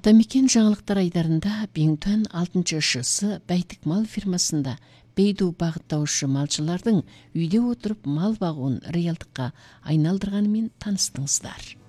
Атамекен жаңалықтар айдарында Бингтон 6 ШС бәйтік мал фирмасында бейду бағыттаушы малшылардың үйде отырып мал бағуын реалдыққа айналдырғанымен таныстыңыздар.